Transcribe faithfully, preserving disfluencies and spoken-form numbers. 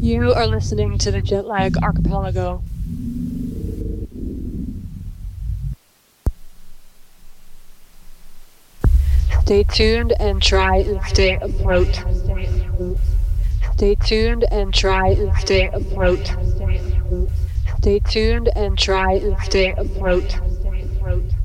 You are listening to the Jetlag Archipelago. Stay tuned and try and stay afloat. Stay tuned and try and stay afloat. Stay tuned and try and stay afloat.